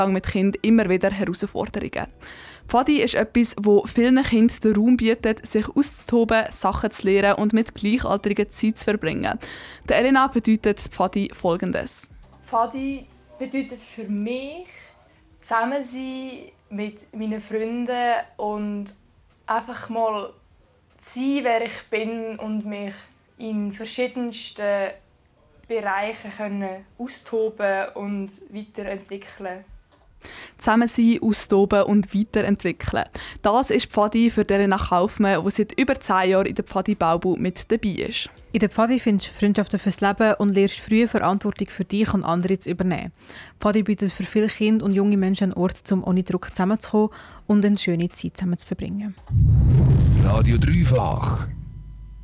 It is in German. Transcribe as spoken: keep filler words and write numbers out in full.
mit Kindern immer wieder Herausforderungen. Pfadi ist etwas, das vielen Kindern den Raum bietet, sich auszutoben, Sachen zu lernen und mit Gleichaltrigen Zeit zu verbringen. Der Elena bedeutet Pfadi Folgendes. Pfadi bedeutet für mich zusammen sein mit meinen Freunden und einfach mal sein, wer ich bin und mich in verschiedensten Bereichen können austoben und weiterentwickeln. Zusammen sein, austoben und weiterentwickeln. Das ist Pfadi für Elena Kaufmann, die seit über zehn Jahren in der Pfadi Baubu mit dabei ist. In der Pfadi findest du Freundschaften fürs Leben und lernst früh Verantwortung für dich und andere zu übernehmen. Pfadi bietet für viele Kinder und junge Menschen einen Ort, um ohne Druck zusammenzukommen und eine schöne Zeit zusammen zu verbringen. Radio Dreifach.